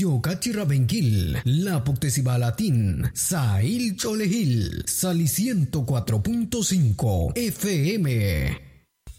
Yokachi Rabenquil, La Puctesibalatín, Sail Cholejil, Sali 104.5 FM.